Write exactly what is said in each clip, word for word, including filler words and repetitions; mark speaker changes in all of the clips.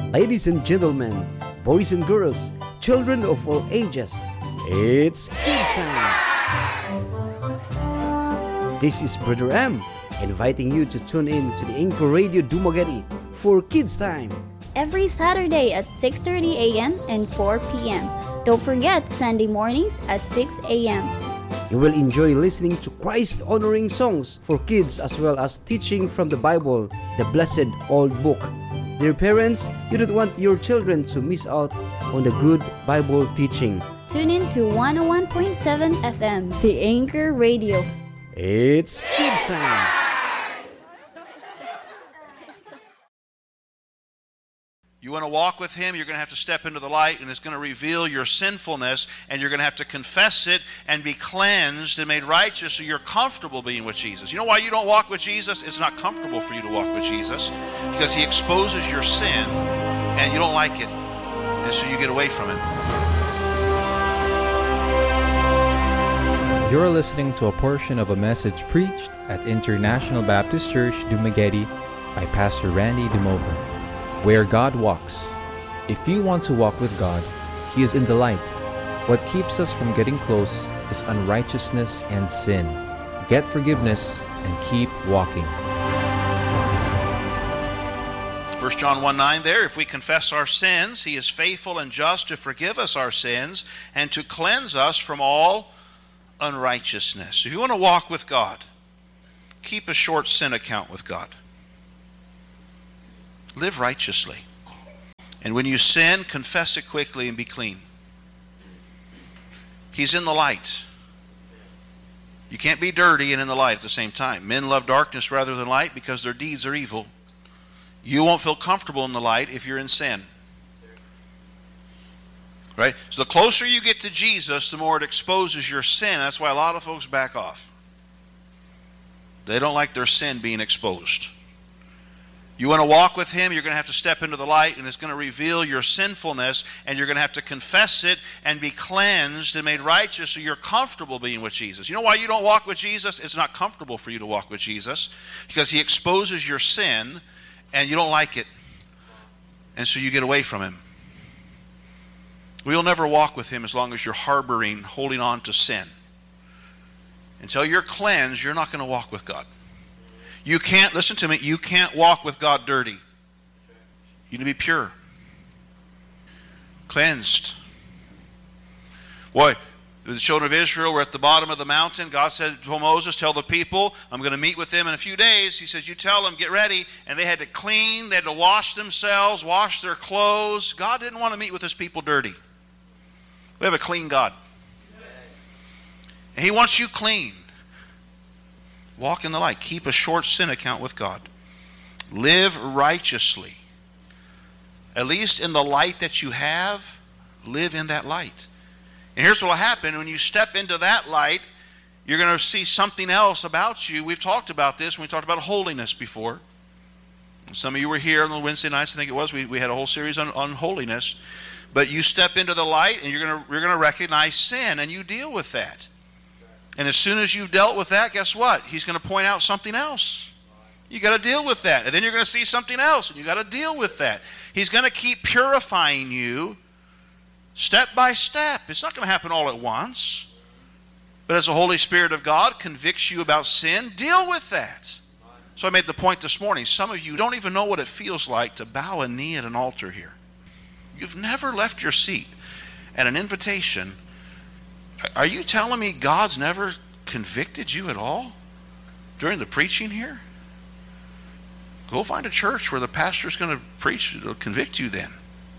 Speaker 1: Ladies and gentlemen, boys and girls, children of all ages, it's Kids Time! This is Brother M, inviting you to tune in to the Anchor Radio Dumaguete for Kids Time.
Speaker 2: Every Saturday at six thirty a.m. and four p.m. Don't forget Sunday mornings at six a.m.
Speaker 1: You will enjoy listening to Christ-honoring songs for kids as well as teaching from the Bible, the blessed old book. Dear parents, you don't want your children to miss out on the good Bible teaching.
Speaker 2: Tune in to one oh one point seven F M, the Anchor Radio.
Speaker 1: It's Kids Time!
Speaker 3: You want to walk with Him, you're going to have to step into the light, and it's going to reveal your sinfulness, and you're going to have to confess it and be cleansed and made righteous so you're comfortable being with Jesus. You know why you don't walk with Jesus? It's not comfortable for you to walk with Jesus because He exposes your sin, and you don't like it, and so you get away from Him.
Speaker 4: You're listening to a portion of a message preached at International Baptist Church, Dumaguete by Pastor Randy Demover. Where God walks. If you want to walk with God, He is in the light. What keeps us from getting close is unrighteousness and sin. Get forgiveness and keep walking.
Speaker 3: First John one nine there, if we confess our sins, He is faithful and just to forgive us our sins and to cleanse us from all unrighteousness. If you want to walk with God, keep a short sin account with God. Live righteously. And when you sin, confess it quickly and be clean. He's in the light. You can't be dirty and in the light at the same time. Men love darkness rather than light because their deeds are evil. You won't feel comfortable in the light if you're in sin. Right? So the closer you get to Jesus, the more it exposes your sin. That's why a lot of folks back off. They don't like their sin being exposed. You want to walk with Him, you're going to have to step into the light, and it's going to reveal your sinfulness, and you're going to have to confess it and be cleansed and made righteous so you're comfortable being with Jesus. You know why you don't walk with Jesus? It's not comfortable for you to walk with Jesus because He exposes your sin, and you don't like it, and so you get away from Him. We'll never walk with Him as long as you're harboring, holding on to sin. Until you're cleansed, you're not going to walk with God. You can't, listen to me, you can't walk with God dirty. You need to be pure. Cleansed. Boy, the children of Israel were at the bottom of the mountain. God said to Moses, tell the people, I'm going to meet with them in a few days. He says, you tell them, get ready. And they had to clean, they had to wash themselves, wash their clothes. God didn't want to meet with His people dirty. We have a clean God. And He wants you clean. Walk in the light. Keep a short sin account with God. Live righteously. At least in the light that you have, live in that light. And here's what will happen. When you step into that light, you're going to see something else about you. We've talked about this when we talked about holiness before. Some of you were here on the Wednesday nights, I think it was. We, we had a whole series on, on holiness. But you step into the light and you're going to, you're going to recognize sin and you deal with that. And as soon as you've dealt with that, guess what? He's going to point out something else. You got to deal with that. And then you're going to see something else, and you got to deal with that. He's going to keep purifying you step by step. It's not going to happen all at once. But as the Holy Spirit of God convicts you about sin, deal with that. So I made the point this morning. Some of you don't even know what it feels like to bow a knee at an altar here. You've never left your seat at an invitation. Are you telling me God's never convicted you at all during the preaching here? Go find a church where the pastor's going to preach. It'll convict you then.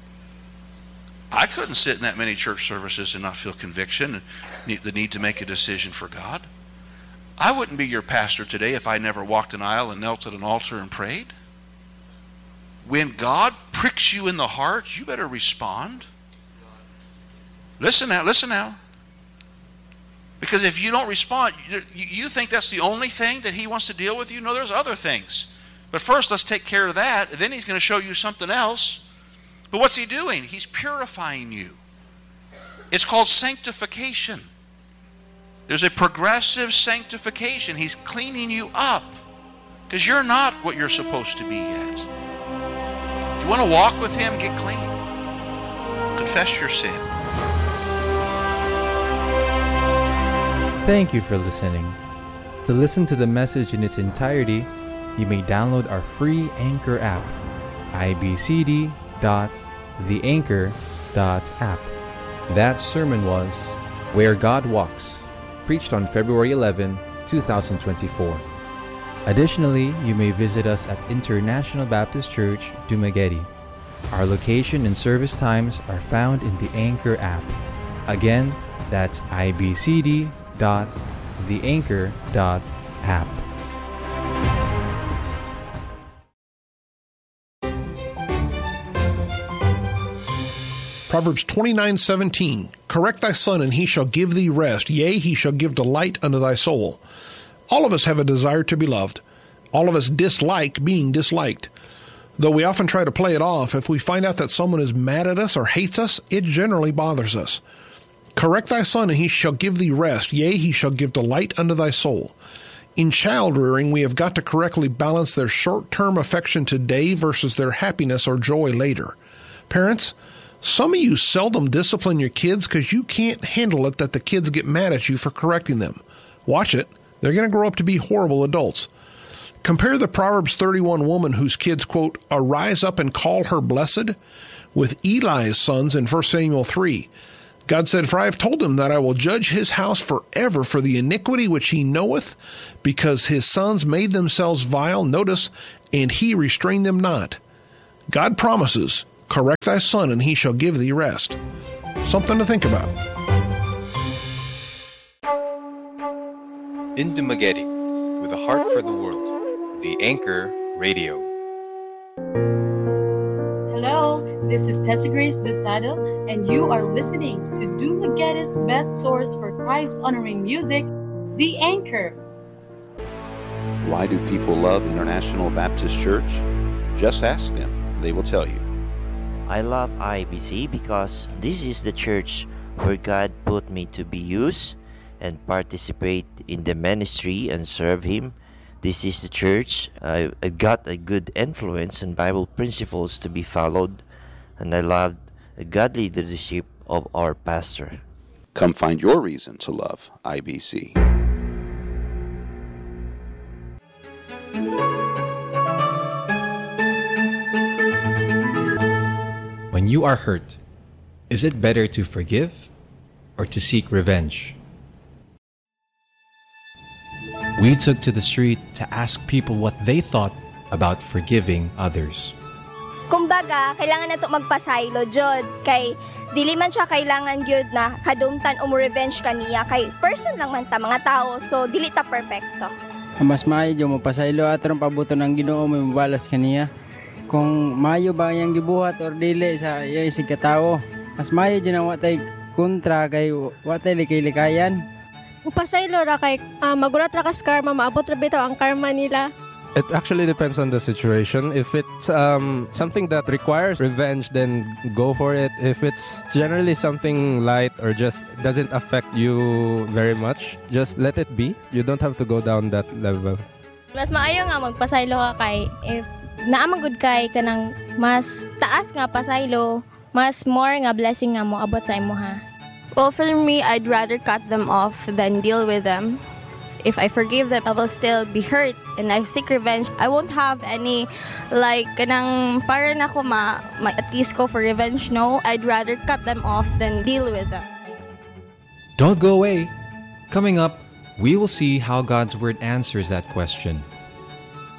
Speaker 3: I couldn't sit in that many church services and not feel conviction and the need to make a decision for God. I wouldn't be your pastor today if I never walked an aisle and knelt at an altar and prayed. When God pricks you in the heart, you better respond. Listen now, listen now. Because if you don't respond, you think that's the only thing that He wants to deal with you? No, there's other things. But first, let's take care of that. And then He's going to show you something else. But what's He doing? He's purifying you. It's called sanctification. There's a progressive sanctification. He's cleaning you up. Because you're not what you're supposed to be yet. You want to walk with Him? Get clean. Confess your sin.
Speaker 4: Thank you for listening. To listen to the message in its entirety, you may download our free Anchor app, i b c d dot the anchor dot app. That sermon was Where God Walks, preached on February eleventh, twenty twenty-four. Additionally, you may visit us at International Baptist Church, Dumaguete. Our location and service times are found in the Anchor app. Again, that's i b c d dot the anchor dot app.
Speaker 5: Proverbs twenty-nine seventeen. Correct thy son, and he shall give thee rest. Yea, he shall give delight unto thy soul. All of us have a desire to be loved. All of us dislike being disliked. Though we often try to play it off, if we find out that someone is mad at us or hates us, it generally bothers us. Correct thy son, and he shall give thee rest. Yea, he shall give delight unto thy soul. In child rearing, we have got to correctly balance their short-term affection today versus their happiness or joy later. Parents, some of you seldom discipline your kids because you can't handle it that the kids get mad at you for correcting them. Watch it. They're going to grow up to be horrible adults. Compare the Proverbs thirty-one woman whose kids, quote, arise up and call her blessed, with Eli's sons in First Samuel three. God said, for I have told him that I will judge his house forever for the iniquity which he knoweth, because his sons made themselves vile, notice, and he restrained them not. God promises, correct thy son, and he shall give thee rest. Something to think about.
Speaker 6: In Dumaguete, with a heart for the world, the Anchor Radio.
Speaker 7: Hello, this is Tessa Grace Dosado, and you are listening to Dumaguete's best source for Christ-honoring music, The Anchor.
Speaker 3: Why do people love International Baptist Church? Just ask them. They will tell you.
Speaker 8: I love I B C because this is the church where God put me to be used and participate in the ministry and serve Him. This is the church. I, I got a good influence and Bible principles to be followed, and I loved the godly leadership of our pastor.
Speaker 3: Come find your reason to love I B C.
Speaker 4: When you are hurt, is it better to forgive or to seek revenge? We took to the street to ask people what they thought about forgiving others.
Speaker 9: Kumbaga, kailangan na ito magpasaylo, Jod. Kay, dili man siya kailangan gyud na kadumtan o mo-revenge kaniya. Kay, person lang man ta mga tao, so dili ta perfecto.
Speaker 10: Mas maayo mo pasaylo atong pabuto ng Ginoo may mabalas kaniya. Kung maayo ba yang gibuhat or dili sa iya isig katao, mas maayo din ang watay kontra kay watay likay-likayan.
Speaker 11: Upasaylo ra kay uh, magulat ra kas karma, maabot ra bitaw ang karma nila.
Speaker 12: It actually depends on the situation. If it's um, something that requires revenge, then go for it. If it's generally something light or just doesn't affect you very much, just let it be. You don't have to go down that level.
Speaker 13: Mas maayo nga magpasaylo ka kay if naamagud kay kanang mas taas nga pasaylo, mas more nga blessing nga mo abot sa imuha.
Speaker 14: Well, for me, I'd rather cut them off than deal with them. If I forgive them, I will still be hurt and I seek revenge. I won't have any, like, kanang para na ko ma, ma at least go for revenge. No, I'd rather cut them off than deal with them.
Speaker 4: Don't go away. Coming up, we will see how God's Word answers that question.